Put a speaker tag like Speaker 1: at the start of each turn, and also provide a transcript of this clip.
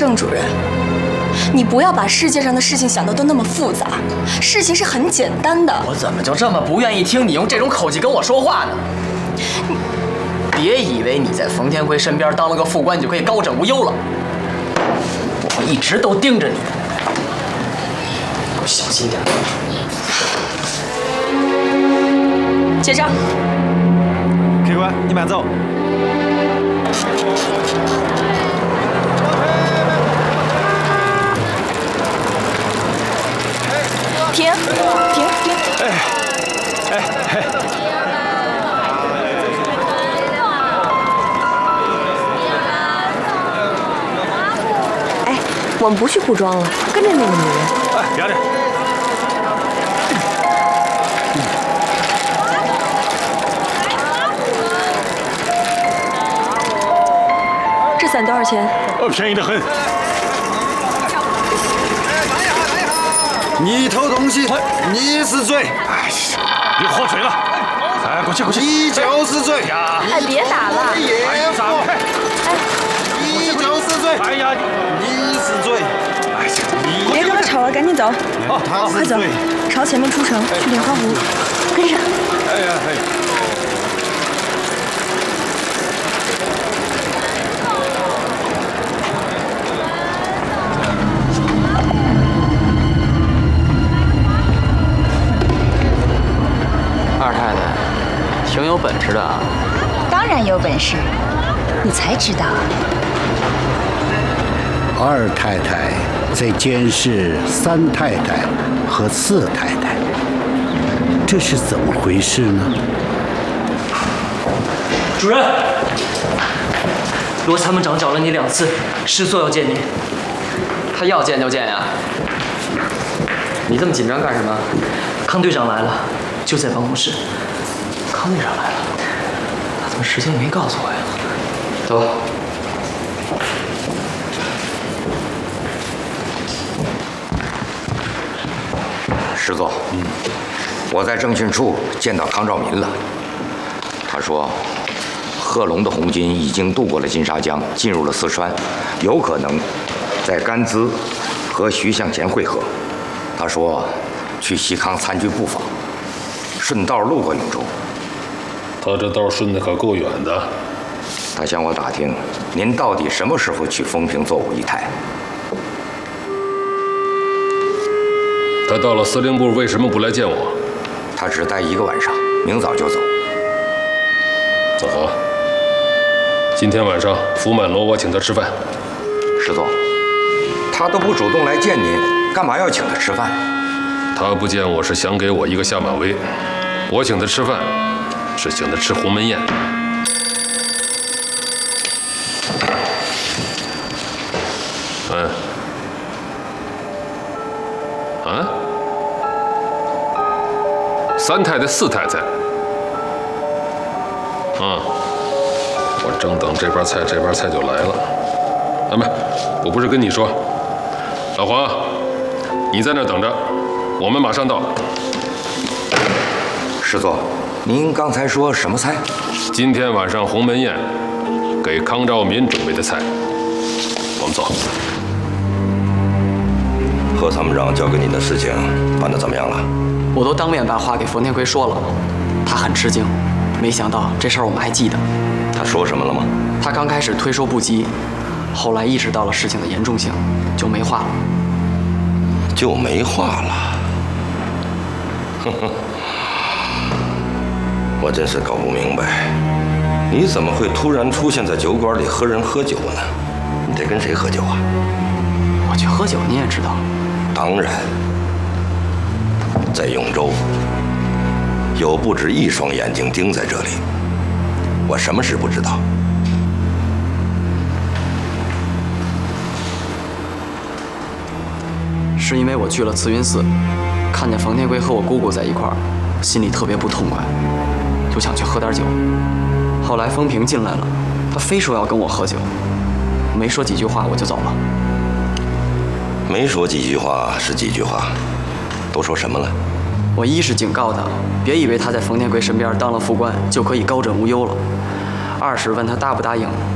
Speaker 1: 郑主任，你不要把世界上的事情想的都那么复杂，事情是很简单的。
Speaker 2: 我怎么就这么不愿意听你用这种口气跟我说话呢？别以为你在冯天辉身边当了个副官，你就可以高枕无忧了。我一直都盯着你，给我小心点。
Speaker 1: 结账。
Speaker 3: 客官，你慢走。
Speaker 1: 停！
Speaker 4: 哎，我们不去护庄了，跟着那个女人。
Speaker 3: 哎，别的。
Speaker 4: 这伞多少钱？
Speaker 3: 便宜得很。你偷东西，你是罪。哎呀，别喝醉了。哎，过去。你就是罪。
Speaker 4: 哎，别打了。
Speaker 3: 你就是罪。哎呀，你是罪。哎呀，你
Speaker 4: 别跟他吵了，赶紧走。快走，朝前面出城去莲花湖，跟上。
Speaker 2: 二太太，挺有本事的啊！
Speaker 5: 当然有本事，你才知道啊。
Speaker 6: 二太太在监视三太太和四太太，这是怎么回事呢？
Speaker 7: 主任，罗参谋长找了你2次，师座要见你。
Speaker 2: 他要见就见呀！你这么紧张干什么？
Speaker 7: 康队长来了，就在办公室。
Speaker 2: 康队长来了，他怎么事先没告诉我呀？走。
Speaker 8: 师座，我在政训处见到康兆民了。他说，贺龙的红军已经渡过了金沙江，进入了四川，有可能在甘孜和徐向前会合。他说，去西康参军布防，顺道路过永州。
Speaker 9: 他这道顺的可够远的。
Speaker 8: 他向我打听，您到底什么时候去丰平做武义台？
Speaker 9: 他到了司令部，为什么不来见我？
Speaker 8: 他只待1个晚上，明早就走。
Speaker 9: 那好，今天晚上福满楼我请他吃饭。
Speaker 8: 师座，他都不主动来见您，干嘛要请他吃饭？
Speaker 9: 他不见我是想给我一个下马威，我请他吃饭，是请他吃鸿门宴。三太太、四太太，我正等这盘菜就来了。我不是跟你说，老黄，你在那等着，我们马上到。
Speaker 8: 师座，您刚才说什么菜？
Speaker 9: 今天晚上鸿门宴给康兆民准备的菜。我们走。
Speaker 8: 贺参谋长交给你的事情办得怎么样了？
Speaker 2: 我都当面把话给冯天奎说了，他很吃惊，没想到这事儿我们还记得。
Speaker 8: 他说什么了吗？
Speaker 2: 他刚开始推说不及，后来意识到了事情的严重性，就没话了。
Speaker 8: 就没话了？哼哼，我真是搞不明白，你怎么会突然出现在酒馆里和人喝酒呢？你在跟谁喝酒啊？
Speaker 2: 我去喝酒，你也知道。
Speaker 8: 当然。在永州，有不止1双眼睛盯在这里，我什么事不知道？
Speaker 2: 是因为我去了慈云寺，看见冯天圭和我姑姑在一块儿，心里特别不痛快，就想去喝点酒。后来风平进来了，他非说要跟我喝酒，没说几句话我就走了。
Speaker 8: 没说几句话是几句话？都说什么了？
Speaker 2: 我一是警告他，别以为他在冯天圭身边当了副官就可以高枕无忧了；二是问他答不答应